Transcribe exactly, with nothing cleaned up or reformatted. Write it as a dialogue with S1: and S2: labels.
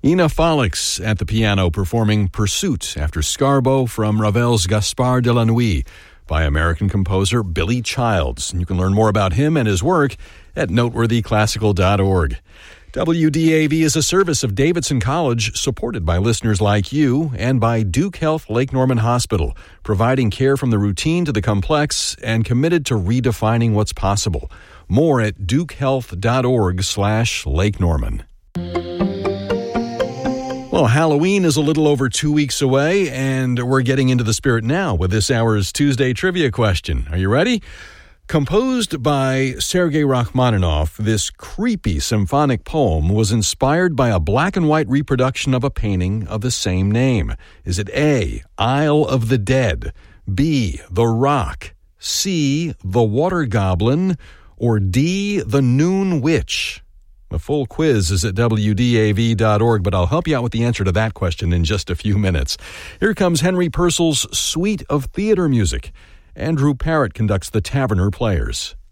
S1: Ina Felix at the piano performing Pursuit after Scarbo from Ravel's Gaspard de la Nuit by American composer Billy Childs. And you can learn more about him and his work at noteworthy classical dot org. W D A V is a service of Davidson College supported by listeners like you and by Duke Health Lake Norman Hospital, providing care from the routine to the complex and committed to redefining what's possible. More at dukehealth.org slash Lake Norman. Well, Halloween is a little over two weeks away, and we're getting into the spirit now with this hour's Tuesday trivia question. Are you ready? Composed by Sergei Rachmaninoff, this creepy symphonic poem was inspired by a black and white reproduction of a painting of the same name. Is it A, Isle of the Dead, B, The Rock, C, The Water Goblin, or D, The Noon Witch? The full quiz is at W D A V dot org, but I'll help you out with the answer to that question in just a few minutes. Here comes Henry Purcell's Suite of Theater Music. Andrew Parrott conducts the Taverner Players.